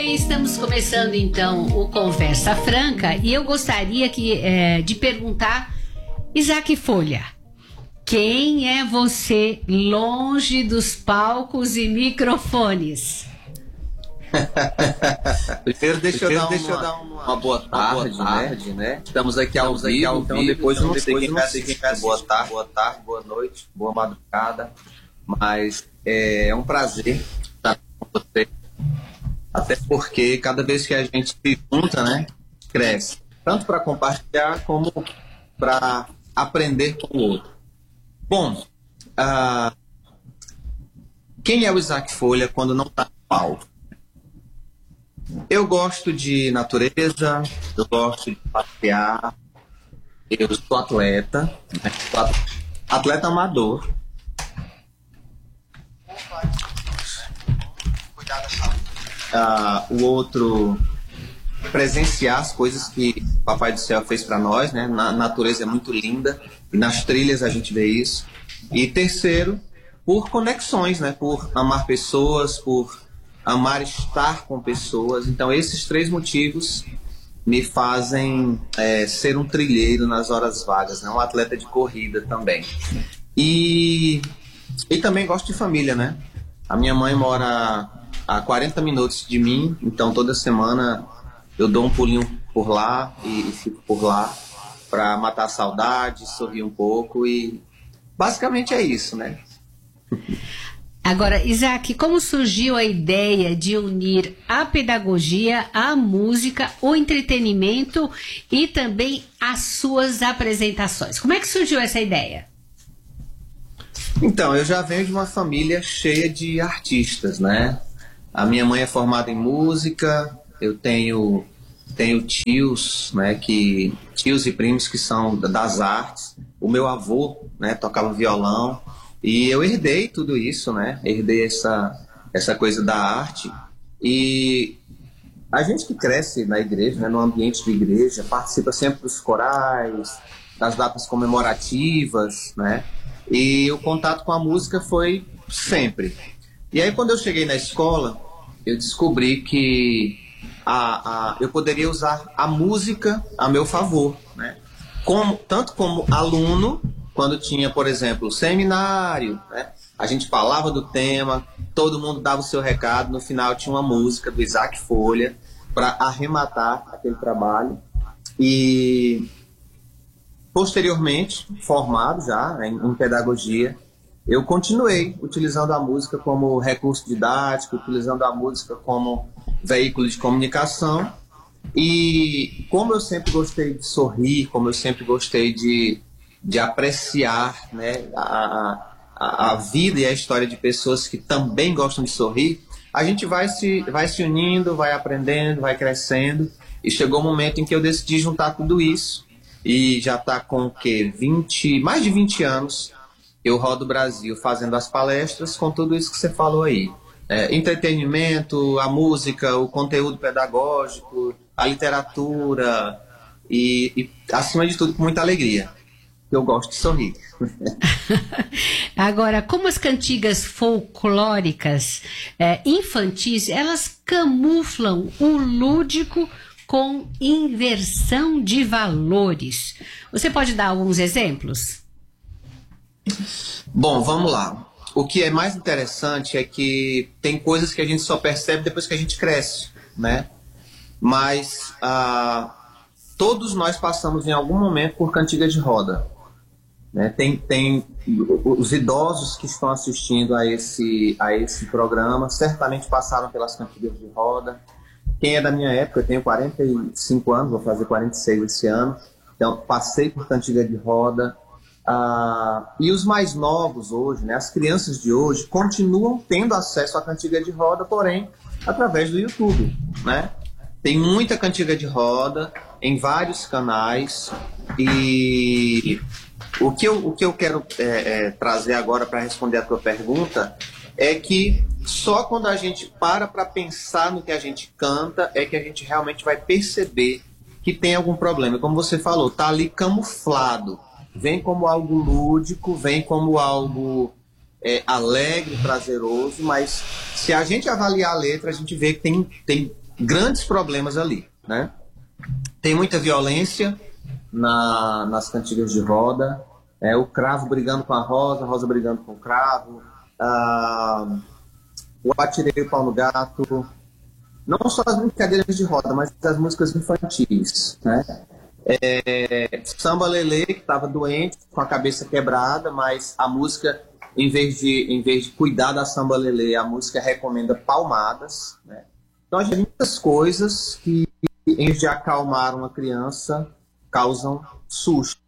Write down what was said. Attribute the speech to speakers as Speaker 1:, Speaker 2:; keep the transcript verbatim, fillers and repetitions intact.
Speaker 1: bem, estamos começando então o Conversa Franca e eu gostaria que, é, de perguntar, Isaac Folha, quem é você longe dos palcos e microfones?
Speaker 2: Primeiro deixa, Primeiro, eu, dar deixa uma, eu dar uma, uma boa tarde, uma boa tarde né? né? Estamos aqui ao Estamos vivo, ao então vivo, depois então, eu não sei quem vai assistir. Boa tarde, boa tarde, boa noite, boa madrugada. Mas é, é um prazer estar com você. Até porque cada vez que a gente se junta, né, cresce. Tanto para compartilhar como para aprender com o outro. Bom, uh, quem é o Isaac Folha quando não está no palco? Eu gosto de natureza, eu gosto de passear, eu sou atleta, né? Sou atleta amador. Ah, o outro, presenciar as coisas que o Papai do Céu fez para nós, né? Na natureza é muito linda, e nas trilhas a gente vê isso. E terceiro, por conexões, né? Por amar pessoas, por amar estar com pessoas. Então esses três motivos me fazem é, ser um trilheiro nas horas vagas, né? Um atleta de corrida também. E, e também gosto de família, né? A minha mãe mora a quarenta minutos de mim, então toda semana eu dou um pulinho por lá e, e fico por lá para matar a saudade, sorrir um pouco e basicamente é isso, né?
Speaker 1: Agora, Isaac, como surgiu a ideia de unir a pedagogia, a música, o entretenimento e também as suas apresentações? Como é que surgiu essa ideia?
Speaker 2: Então, eu já venho de uma família cheia de artistas, né? A minha mãe é formada em música, eu tenho, tenho tios, né, que, tios e primos que são das artes. O meu avô, né, tocava violão. E eu herdei tudo isso, né? Herdei essa, essa coisa da arte. E a gente que cresce na igreja, né, no ambiente de igreja, participa sempre dos corais, das datas comemorativas, né? E o contato com a música foi sempre. E aí, quando eu cheguei na escola, eu descobri que a, a, eu poderia usar a música a meu favor, né? Como, tanto como aluno, quando tinha, por exemplo, seminário, né? A gente falava do tema, todo mundo dava o seu recado, no final tinha uma música do Isaac Folha para arrematar aquele trabalho. E posteriormente, formado já, né, em, em pedagogia, eu continuei utilizando a música como recurso didático, utilizando a música como veículo de comunicação. E como eu sempre gostei de sorrir, como eu sempre gostei de de apreciar, né, a, a, a vida e a história de pessoas que também gostam de sorrir, a gente vai se, vai se unindo, vai aprendendo, vai crescendo, e chegou o um momento em que eu decidi juntar tudo isso, e já está com o quê? vinte, mais de vinte anos, eu rodo o Brasil fazendo as palestras com tudo isso que você falou aí. É, entretenimento, a música, o conteúdo pedagógico, a literatura, e, e acima de tudo, com muita alegria. Eu gosto de sorrir.
Speaker 1: Agora, como as cantigas folclóricas é, infantis, elas camuflam o lúdico com inversão de valores. Você pode dar alguns exemplos?
Speaker 2: Bom, vamos lá. O que é mais interessante é que tem coisas que a gente só percebe depois que a gente cresce, né? Mas ah, todos nós passamos em algum momento por cantiga de roda. Né, tem, tem os idosos que estão assistindo a esse, a esse programa certamente passaram pelas cantigas de roda. Quem é da minha época, eu tenho quarenta e cinco anos, vou fazer quarenta e seis esse ano, então passei por cantiga de roda. Ah, e os mais novos hoje, né, as crianças de hoje, continuam tendo acesso à cantiga de roda, porém através do YouTube, né? Tem muita cantiga de roda em vários canais e O que eu, o que eu quero é, é, trazer agora para responder a tua pergunta é que só quando a gente para para pensar no que a gente canta é que a gente realmente vai perceber que tem algum problema. Como você falou, tá ali camuflado. Vem como algo lúdico, vem como algo é, alegre, prazeroso, mas se a gente avaliar a letra, a gente vê que tem, tem grandes problemas ali, né? Tem muita violência na, nas cantigas de roda, é, o cravo brigando com a rosa, a rosa brigando com o cravo, ah, o atirei o pau no gato, não só as brincadeiras de roda, mas as músicas infantis, né? É, Samba Lelê, que estava doente, com a cabeça quebrada, mas a música, em vez de, em vez de cuidar da Samba Lelê, a música recomenda palmadas, né? Então, a gente tem muitas coisas que, em vez de acalmar uma criança, causam susto.